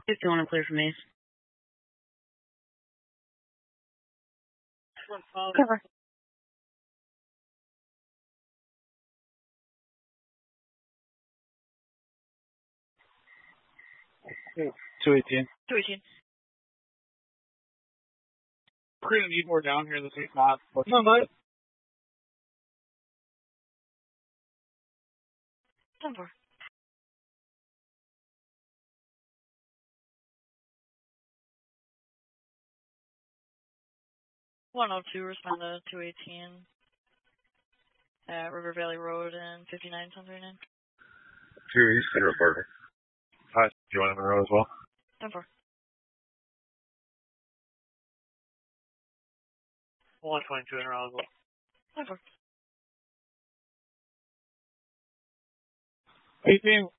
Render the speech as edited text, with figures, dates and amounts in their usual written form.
If you want to clear for me. Cover. Yeah. 218. 218. We're going to need more down here this week, not. No, bud. 10-4. (102) respond to 218 at River Valley Road and 59-39. 2 East and reporter. Hi, do you want Monroe as well? 10-4. 122 in a row as well. 10-4. 18.